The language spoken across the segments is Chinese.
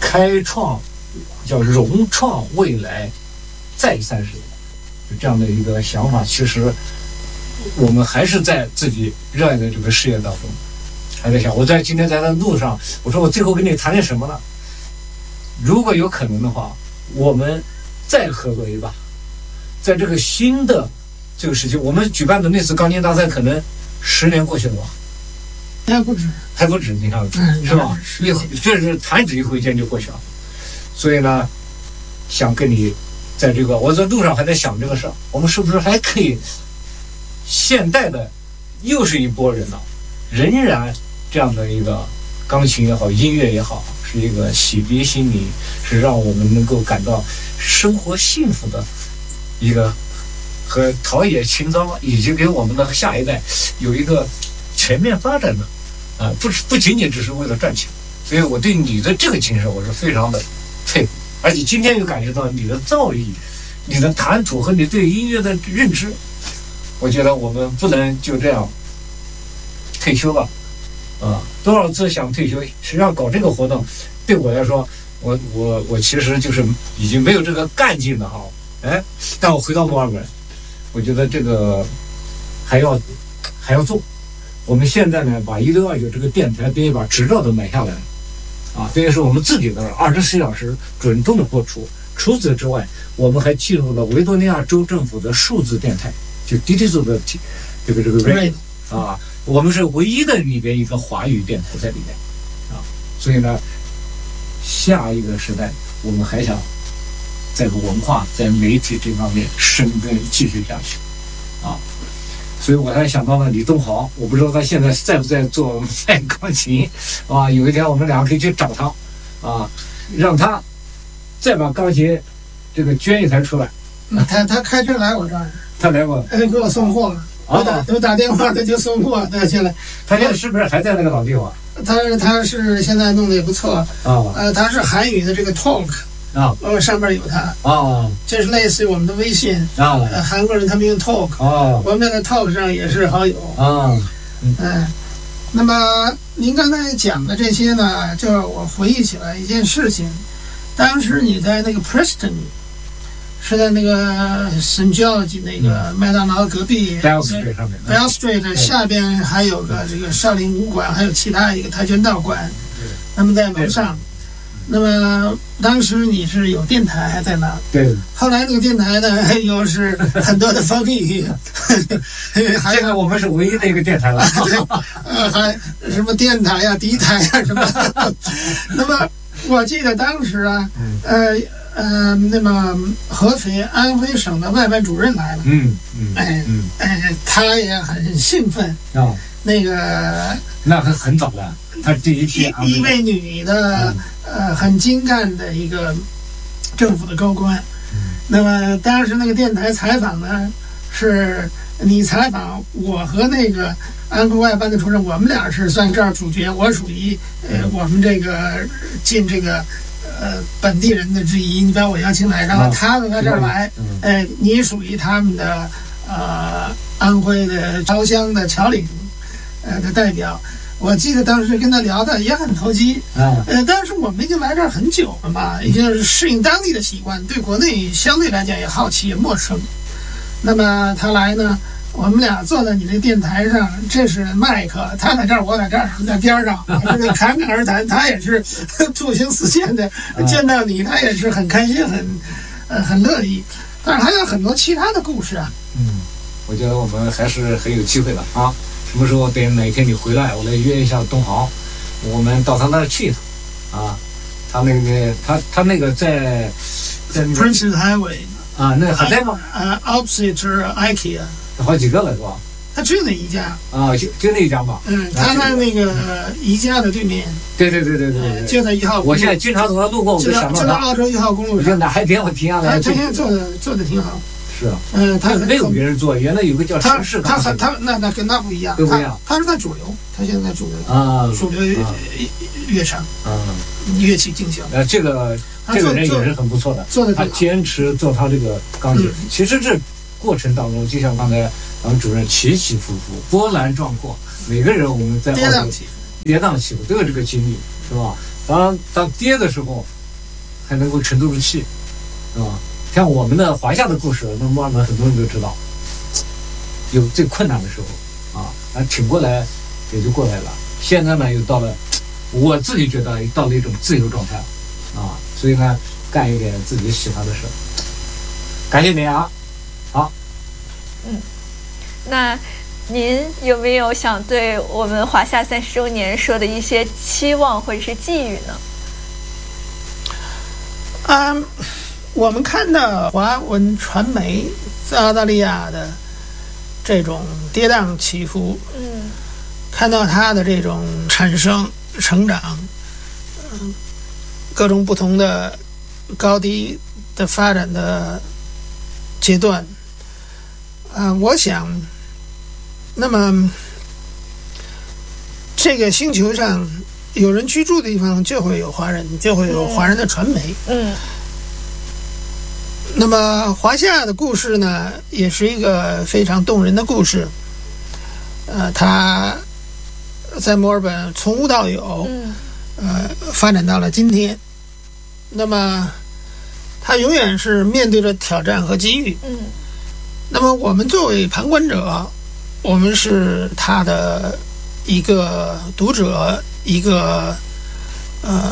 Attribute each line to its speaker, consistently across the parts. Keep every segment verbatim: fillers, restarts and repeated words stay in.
Speaker 1: 开创，叫融创未来再三十年，就这样的一个想法，其实我们还是在自己热爱的这个事业当中，还在想。我在今天在那路上，我说我最后跟你谈点什么呢？如果有可能的话，我们再合作一把，在这个新的这个时期，我们举办的那次钢琴大赛，可能十年过去了吧？
Speaker 2: 还不止，
Speaker 1: 还不止，你看，
Speaker 2: 嗯、
Speaker 1: 是吧？一这是弹指一挥间就过去了。所以呢，想跟你在这个我在路上还在想这个事儿，我们是不是还可以现代的又是一波人呢？仍然这样的一个钢琴也好，音乐也好，是一个洗涤心灵，是让我们能够感到生活幸福的一个和陶冶情操，以及给我们的下一代有一个全面发展的啊，不不仅仅只是为了赚钱。所以我对你的这个精神我是非常的佩服，而且今天又感觉到你的造诣、你的谈吐和你对音乐的认知，我觉得我们不能就这样退休了啊！多少次想退休，实际上搞这个活动对我来说，我我我其实就是已经没有这个干劲了哈。哎，但我回到墨尔本，我觉得这个还要还要做。我们现在呢，把一六二九这个电台编译把执照都买下来了，啊，这也是我们自己的二十四小时准动的播出。除此之外，我们还进入了维多利亚州政府的数字电台，就 digital 的这个这个 radio 啊，我们是唯一的里边一个华语电台在里面啊，所以呢，下一个时代我们还想在文化在媒体这方面深耕继续下去啊。所以我还想到了李东豪，我不知道他现在在不在做卖钢琴啊？有一天我们两个可以去找他啊，让他再把钢琴这个捐一台出来。
Speaker 2: 嗯、他他开车来我这儿，
Speaker 1: 他来过，
Speaker 2: 哎，给我送货，我打我打电话他就送货，他现在
Speaker 1: 他现在是不是还在那个老地方？
Speaker 2: 他他是现在弄得也不错啊，呃，他是韩语的这个 Talk。啊，呃，上面有它啊，这是类似于我们的微信啊，呃，韩国人他们用 Talk 啊，我们在 Talk 上也是好友啊，嗯、呃，那么您刚才讲的这些呢，就是我回忆起来一件事情，当时你在那个 Preston， 是在那个 Saint George 那个麦当劳隔壁
Speaker 1: Bell Street 上面
Speaker 2: ，Bell Street 下边还有个这个少林武馆，还有其他一个跆拳道馆，那么在楼上。那么当时你是有电台还在那，
Speaker 1: 对。
Speaker 2: 后来那个电台呢，又是很多的风雨，
Speaker 1: 现在我们是唯一的一个电台了，
Speaker 2: 呃，还什么电台呀、啊、敌台呀、啊、什么。那么我记得当时啊，呃呃，那么合肥安徽省的外办主任来了，
Speaker 1: 嗯嗯，
Speaker 2: 哎嗯哎，他也很兴奋
Speaker 1: 啊。
Speaker 2: 那个
Speaker 1: 那很很早的，他第一批
Speaker 2: 一一位女的、嗯、呃很精干的一个政府的高官、嗯，那么当时那个电台采访呢，是你采访我和那个安徽外办的主任，我们俩是算这儿主角，我属于呃我们这个进这个呃本地人的之一，你把我邀请来，然后他们在这儿来，嗯、呃你属于他们的呃安徽的潮乡的侨领。呃的代表，我记得当时跟他聊的也很投机，啊，呃，但是我们已经来这儿很久了嘛，已经是适应当地的习惯，对国内相对来讲也好奇也陌生。那么他来呢，我们俩坐在你这电台上，这是麦克，他在这儿，我在这儿，在边上，这个侃侃而谈，他也是住行似箭的，见到你他也是很开心，很呃很乐意，但是还有很多其他的故事啊。
Speaker 1: 嗯，我觉得我们还是很有机会的啊。什么时候等哪天你回来，我来约一下东豪，我们到他那儿去一趟啊。他那个他他那个在在
Speaker 2: Princes Highway
Speaker 1: 啊，那还在吗？
Speaker 2: 呃 ，opposite IKEA，
Speaker 1: 好几个了是吧？
Speaker 2: 他只有那一家
Speaker 1: 啊，就就那一家吧。
Speaker 2: 嗯，他在那个宜家的对面。
Speaker 1: 对对对对对对，
Speaker 2: 就在一号。
Speaker 1: 我现在经常从那路过，我就想到他。
Speaker 2: 就在澳洲一号公路上。
Speaker 1: 哪海边我停下来。
Speaker 2: 他今天做的做的挺好。
Speaker 1: 是啊，
Speaker 2: 嗯，他
Speaker 1: 没有别人做，原来有个叫城市
Speaker 2: 他他他那那跟那不一样，
Speaker 1: 不一样，
Speaker 2: 他是在主流，他现在在主流
Speaker 1: 啊，
Speaker 2: 主流乐场
Speaker 1: 啊，
Speaker 2: 乐器进行。
Speaker 1: 呃，这个这个人也是很不错的，
Speaker 2: 做的
Speaker 1: 他坚持做他这个钢琴。其实这过程当中，就像刚才咱们主任起起伏伏、波澜壮阔，每个人我们在
Speaker 2: 跌宕起伏、
Speaker 1: 跌宕起伏都有这个经历，是吧？当当跌的时候， 还能够沉得住气，啊，像我们的华夏的故事，那么很多人都知道，有最困难的时候啊，啊挺过来也就过来了。现在呢，又到了我自己觉得到了一种自由状态啊，所以呢，干一点自己喜欢的事。感谢您啊，好，
Speaker 3: 嗯，那您有没有想对我们华夏三十周年说的一些期望或者是寄语呢？
Speaker 2: 啊、嗯，我们看到华文传媒在澳大利亚的这种跌宕起伏，
Speaker 3: 嗯，
Speaker 2: 看到它的这种产生、成长，嗯，各种不同的高低的发展的阶段，啊、呃，我想，那么这个星球上有人居住的地方，就会有华人，就会有华人的传媒。
Speaker 3: 嗯。
Speaker 2: 那么华夏的故事呢，也是一个非常动人的故事。呃，他在墨尔本从无到有，
Speaker 3: 嗯，
Speaker 2: 呃，发展到了今天。那么他永远是面对着挑战和机遇。
Speaker 3: 嗯。
Speaker 2: 那么我们作为旁观者，我们是他的一个读者，一个呃，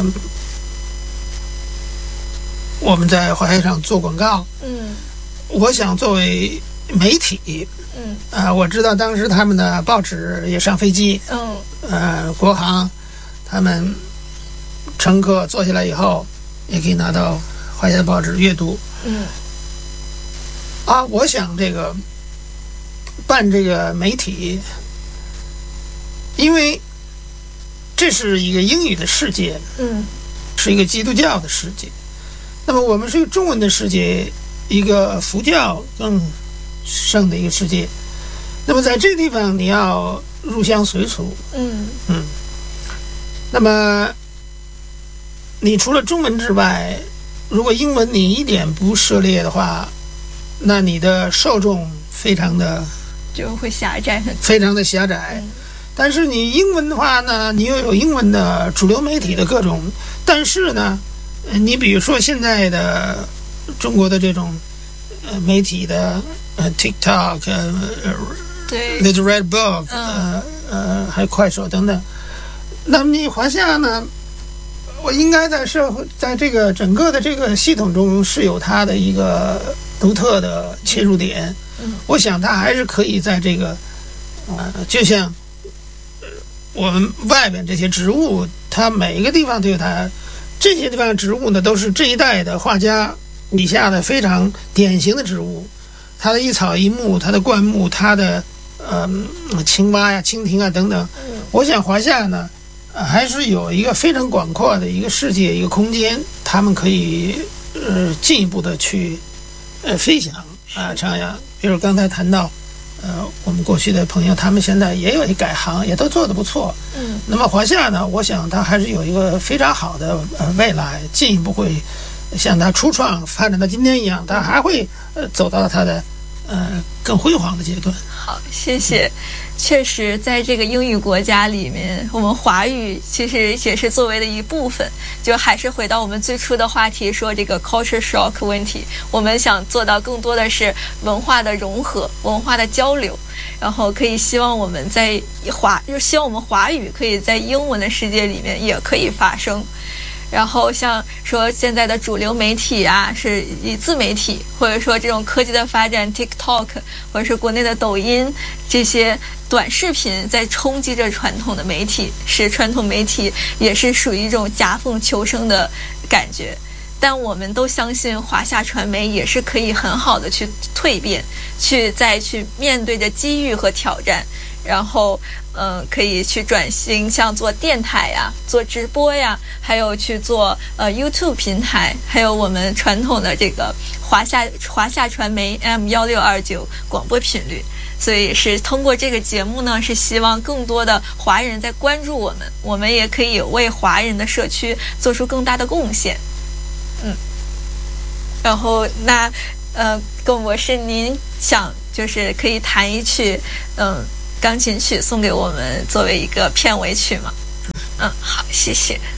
Speaker 2: 我们在华夏上做广告。
Speaker 3: 嗯，
Speaker 2: 我想作为媒体，
Speaker 3: 嗯，
Speaker 2: 啊、呃，我知道当时他们的报纸也上飞机，
Speaker 3: 嗯，
Speaker 2: 呃，国航他们乘客坐下来以后，也可以拿到华夏报纸阅读。
Speaker 3: 嗯，
Speaker 2: 啊，我想这个办这个媒体，因为这是一个英语的世界，
Speaker 3: 嗯，
Speaker 2: 是一个基督教的世界。那么我们是一个中文的世界，一个佛教更盛的一个世界。那么在这个地方，你要入乡随俗，
Speaker 3: 嗯
Speaker 2: 嗯。那么你除了中文之外，如果英文你一点不涉猎的话，那你的受众非常的
Speaker 3: 就会狭窄很多，
Speaker 2: 非常的狭窄。
Speaker 3: 嗯，
Speaker 2: 但是你英文的话呢，你又有英文的主流媒体的各种，但是呢，你比如说现在的中国的这种呃媒体的呃 TikTok 呃
Speaker 3: 对
Speaker 2: The Red Book
Speaker 3: 嗯
Speaker 2: 呃呃还有快手等等，那么你华夏呢，我应该在社会在这个整个的这个系统中是有它的一个独特的切入点。
Speaker 3: 嗯，
Speaker 2: 我想它还是可以在这个呃就像我们外边这些植物，它每一个地方都有它，这些地方的植物呢，都是这一代的画家笔下的非常典型的植物，它的一草一木，它的灌木，它的呃青蛙呀、蜻蜓啊等等。我想华夏呢，呃，还是有一个非常广阔的一个世界、一个空间，他们可以呃进一步的去呃飞翔啊、徜徉。比如刚才谈到。呃，我们过去的朋友，他们现在也有一改行，也都做得不错。
Speaker 3: 嗯，
Speaker 2: 那么华夏呢，我想它还是有一个非常好的呃未来，进一步会像它初创发展到今天一样，它还会呃走到它的呃更辉煌的阶段。
Speaker 3: 好，谢谢。确实，在这个英语国家里面，我们华语其实也是作为的一部分。就还是回到我们最初的话题，说这个 culture shock 问题，我们想做到更多的是文化的融合、文化的交流，然后可以希望我们在华，就希望我们华语可以在英文的世界里面也可以发生。然后像说现在的主流媒体啊，是以自媒体，或者说这种科技的发展 TikTok， 或者是国内的抖音这些短视频在冲击着传统的媒体，使传统媒体也是属于一种夹缝求生的感觉。但我们都相信华夏传媒也是可以很好的去蜕变，去再去面对着机遇和挑战，然后嗯、呃，可以去转型，像做电台呀、做直播呀，还有去做呃 YouTube 平台，还有我们传统的这个华夏华夏传媒 M 一六二九广播频率。所以是通过这个节目呢，是希望更多的华人在关注我们，我们也可以为华人的社区做出更大的贡献。嗯，然后那呃，龚博士，您想就是可以弹一曲嗯、呃、钢琴曲送给我们作为一个片尾曲吗？嗯，好，谢谢。